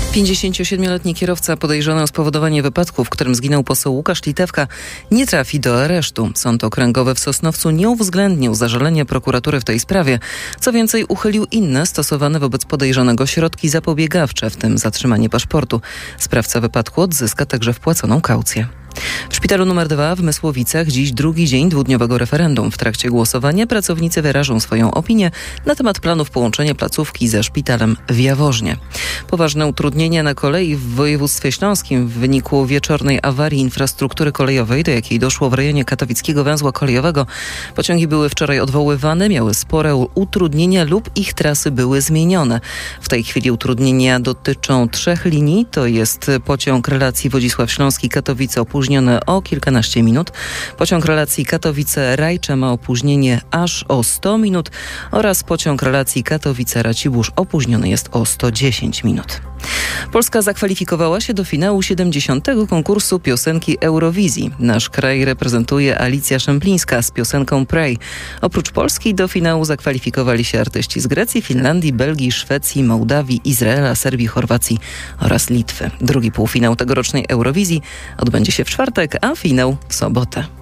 57-letni kierowca podejrzany o spowodowanie wypadku, w którym zginął poseł Łukasz Litewka, nie trafi do aresztu. Sąd okręgowy w Sosnowcu nie uwzględnił zażalenia prokuratury w tej sprawie. Co więcej, uchylił inne stosowane wobec podejrzanego środki zapobiegawcze, w tym zatrzymanie paszportu. Sprawca wypadku odzyska także wpłaconą kaucję. W szpitalu nr 2 w Mysłowicach dziś drugi dzień dwudniowego referendum. W trakcie głosowania pracownicy wyrażą swoją opinię na temat planów połączenia placówki ze szpitalem w Jaworznie. Poważne utrudnienia na kolei w województwie śląskim w wyniku wieczornej awarii infrastruktury kolejowej, do jakiej doszło w rejonie katowickiego węzła kolejowego. Pociągi były wczoraj odwoływane, miały spore utrudnienia lub ich trasy były zmienione. W tej chwili utrudnienia dotyczą 3 linii, to jest pociąg relacji Wodzisław Śląski-Katowice opóźniony o kilkanaście minut. Pociąg relacji Katowice-Rajcza ma opóźnienie aż o 100 minut oraz pociąg relacji Katowice-Racibórz opóźniony jest o 110 minut. Polska zakwalifikowała się do finału 70. konkursu piosenki Eurowizji. Nasz kraj reprezentuje Alicja Szemplińska z piosenką Pray. Oprócz Polski do finału zakwalifikowali się artyści z Grecji, Finlandii, Belgii, Szwecji, Mołdawii, Izraela, Serbii, Chorwacji oraz Litwy. Drugi półfinał tegorocznej Eurowizji odbędzie się w czwartek, a finał w sobotę.